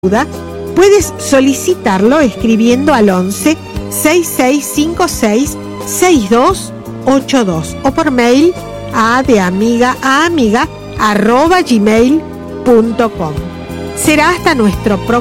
puedes solicitarlo escribiendo al 11 6656 6282 o por mail a deamiga@gmail.com. Será hasta nuestro próximo